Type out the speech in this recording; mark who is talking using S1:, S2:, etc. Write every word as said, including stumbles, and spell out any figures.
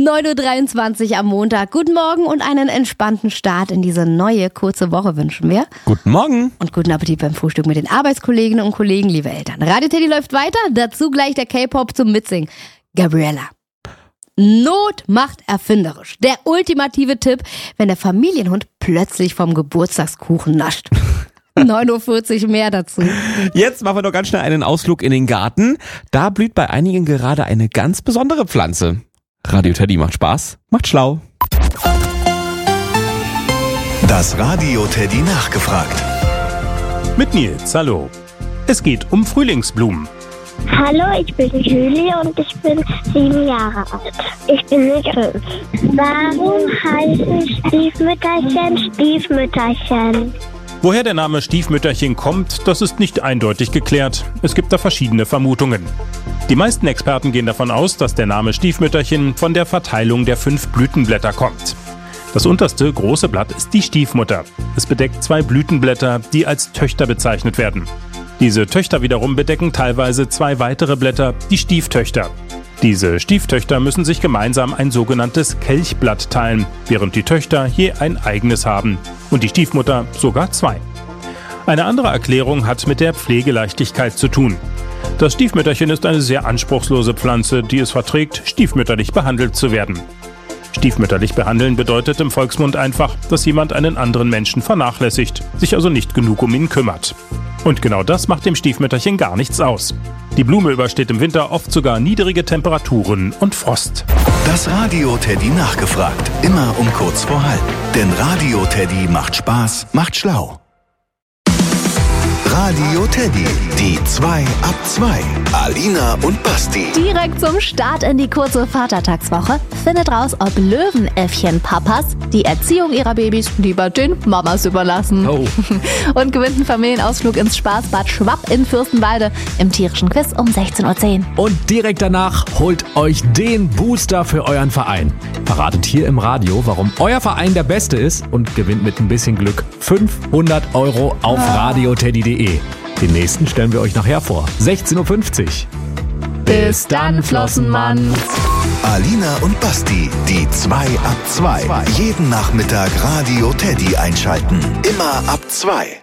S1: neun Uhr dreiundzwanzig am Montag. Guten Morgen und einen entspannten Start in diese neue kurze Woche wünschen wir.
S2: Guten Morgen.
S1: Und guten Appetit beim Frühstück mit den Arbeitskolleginnen und Kollegen, liebe Eltern. Radio Teddy läuft weiter, dazu gleich der K-Pop zum Mitsingen. Gabriella. Not macht erfinderisch. Der ultimative Tipp, wenn der Familienhund plötzlich vom Geburtstagskuchen nascht. neun Uhr vierzig mehr dazu.
S2: Jetzt machen wir noch ganz schnell einen Ausflug in den Garten. Da blüht bei einigen gerade eine ganz besondere Pflanze. Radio Teddy macht Spaß, macht schlau.
S3: Das Radio Teddy nachgefragt.
S4: Mit Nils, hallo. Es geht um Frühlingsblumen.
S5: Hallo, ich bin Julie und ich bin sieben Jahre alt. Ich bin nicht fünf. Warum heißen Stiefmütterchen Stiefmütterchen?
S4: Woher der Name Stiefmütterchen kommt, das ist nicht eindeutig geklärt. Es gibt da verschiedene Vermutungen. Die meisten Experten gehen davon aus, dass der Name Stiefmütterchen von der Verteilung der fünf Blütenblätter kommt. Das unterste große Blatt ist die Stiefmutter. Es bedeckt zwei Blütenblätter, die als Töchter bezeichnet werden. Diese Töchter wiederum bedecken teilweise zwei weitere Blätter, die Stieftöchter. Diese Stieftöchter müssen sich gemeinsam ein sogenanntes Kelchblatt teilen, während die Töchter je ein eigenes haben und die Stiefmutter sogar zwei. Eine andere Erklärung hat mit der Pflegeleichtigkeit zu tun. Das Stiefmütterchen ist eine sehr anspruchslose Pflanze, die es verträgt, stiefmütterlich behandelt zu werden. Stiefmütterlich behandeln bedeutet im Volksmund einfach, dass jemand einen anderen Menschen vernachlässigt, sich also nicht genug um ihn kümmert. Und genau das macht dem Stiefmütterchen gar nichts aus. Die Blume übersteht im Winter oft sogar niedrige Temperaturen und Frost.
S3: Das Radio Teddy nachgefragt. Immer um kurz vor halb. Denn Radio Teddy macht Spaß, macht schlau. Radio Teddy, die zwei ab zwei. Alina und Basti.
S6: Direkt zum Start in die kurze Vatertagswoche. Findet raus, ob Löwenäffchen-Papas die Erziehung ihrer Babys lieber den Mamas überlassen.
S2: Oh.
S6: Und gewinnt einen Familienausflug ins Spaßbad Schwapp in Fürstenwalde im tierischen Quiz um sechzehn Uhr zehn.
S7: Und direkt danach holt euch den Booster für euren Verein. Verratet hier im Radio, warum euer Verein der beste ist und gewinnt mit ein bisschen Glück fünfhundert Euro auf radio teddy punkt de. Den nächsten stellen wir euch nachher vor. sechzehn Uhr fünfzig.
S6: Bis dann, Flossenmann.
S3: Alina und Basti, die zwei ab zwei. Jeden Nachmittag Radio Teddy einschalten. Immer ab zwei.